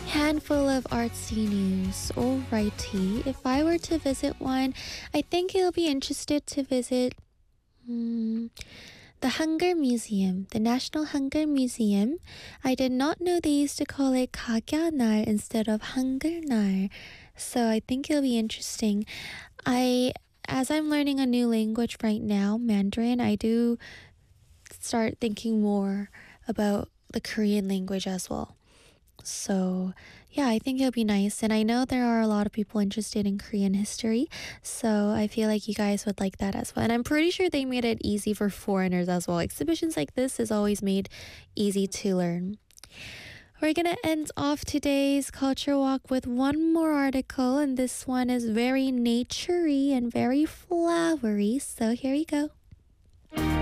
Handful of artsy news. Alrighty. If I were to visit one, I think you'll be interested to visit the Hunger Museum, the National Hunger Museum. I did not know they used to call it Gagyanar instead of Hunger Nar. So I think it'll be interesting. As I'm learning a new language right now, Mandarin, I do start thinking more about the Korean language as well. So, yeah, I think it'll be nice. And I know there are a lot of people interested in Korean history. So, I feel like you guys would like that as well. And I'm pretty sure they made it easy for foreigners as well. Exhibitions like this is always made easy to learn. We're going to end off today's Culture Walk with one more article. And this one is very naturey and very flowery. So, here you go.